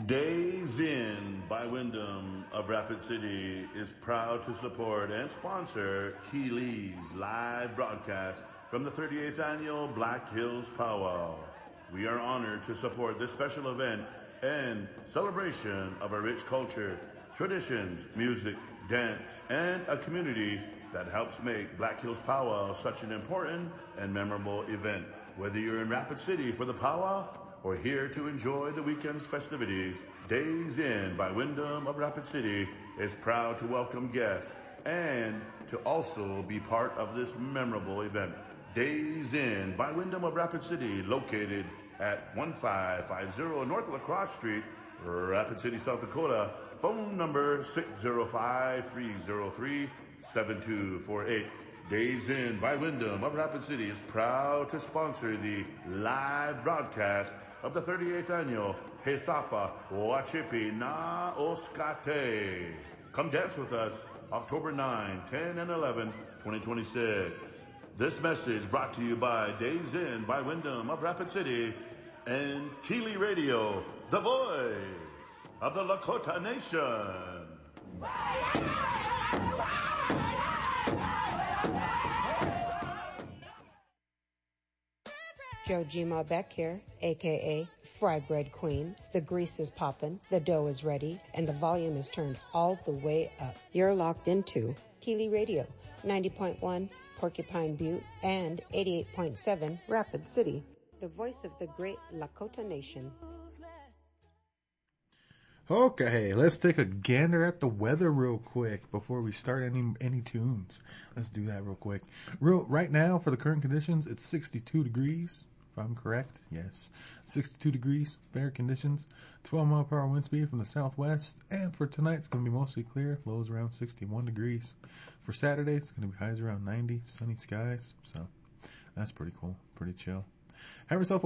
Days In by Wyndham of Rapid City is proud to support and sponsor Keeley's live broadcast from the 38th annual Black Hills Powwow. We are honored to support this special event and celebration of a rich culture, traditions, music, dance, and a community that helps make Black Hills Powwow such an important and memorable event. Whether you're in Rapid City for the powwow or here to enjoy the weekend's festivities, Days In by Wyndham of Rapid City is proud to welcome guests and to also be part of this memorable event. Days In by Wyndham of Rapid City, located at 1550 North Lacrosse Street, Rapid City, South Dakota. Phone number 605-303-7248. Days In by Wyndham of Rapid City is proud to sponsor the live broadcast of the 38th annual Hesapa Wachipi Na Oscate. Come dance with us October 9, 10, and 11, 2026. This message brought to you by Days In by Wyndham of Rapid City and Keeley Radio, the voice of the Lakota Nation. Jojima Beck here, aka Fry Bread Queen. The grease is poppin', the dough is ready, and the volume is turned all the way up. You're locked into Keeley Radio, 90.1 Porcupine Butte and 88.7 Rapid City, the voice of the great Lakota Nation. Okay, let's take a gander at the weather real quick before we start any tunes. Let's do that real quick. Right now, for the current conditions, it's 62 degrees. If I'm correct, yes. 62 degrees, fair conditions, 12 mile per hour wind speed from the southwest, and for tonight it's going to be mostly clear, lows around 61 degrees. For Saturday, it's going to be highs around 90, sunny skies, so that's pretty cool, pretty chill. Have yourself a